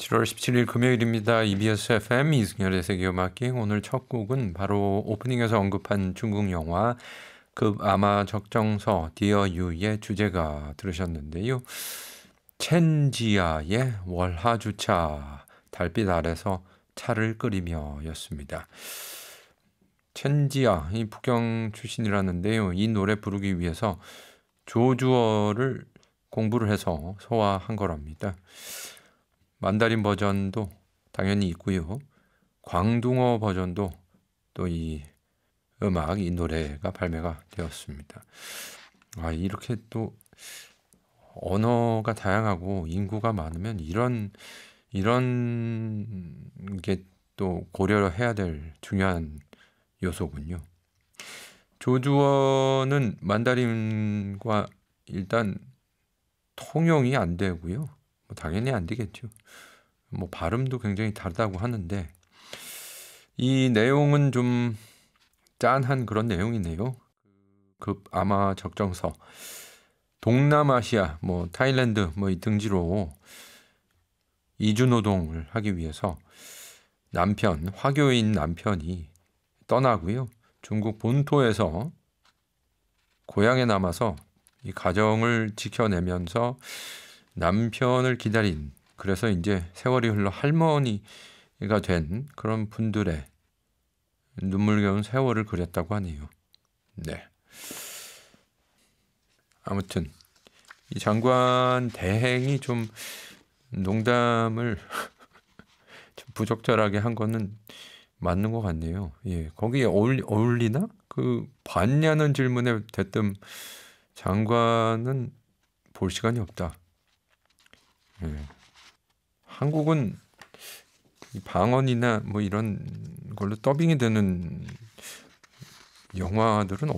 7월 17일 금요일입니다. EBS FM 이승열의 세계음악기. 오늘 첫 곡은 바로 오프닝에서 언급한 중국 영화 급 아마 적정서 Dear You의 주제가 들으셨는데요. 첸지아의 월하주차 달빛 아래서 차를 끓이며 였습니다. 첸지아, 이 북경 출신이라는데요. 이 노래 부르기 위해서 조주어를 공부를 해서 소화한 거랍니다. 만다린 버전도 당연히 있고요. 광둥어 버전도 또 이 음악, 이 노래가 발매가 되었습니다. 이렇게 또 언어가 다양하고 인구가 많으면 이런 게 또 고려해야 될 중요한 요소군요. 조주어는 만다린과 일단 통용이 안 되고요. 당연히 안 되겠죠. 발음도 굉장히 다르다고 하는데 이 내용은 좀 짠한 그런 내용이네요. 급 아마 적정서 동남아시아, 타일랜드 이 등지로 이주노동을 하기 위해서 화교인 남편이 떠나고요. 중국 본토에서 고향에 남아서 이 가정을 지켜내면서 남편을 기다린, 그래서 이제 세월이 흘러 할머니가 된 그런 분들의 눈물겨운 세월을 그렸다고 하네요. 네. 아무튼 이 장관 대행이 좀 농담을 좀 부적절하게 한 거는 맞는 것 같네요. 예, 거기에 어울리나? 봤냐는 질문에 대뜸 장관은 볼 시간이 없다. 예. 한국은 방언이나 이런 걸로 더빙이 되는 영화들은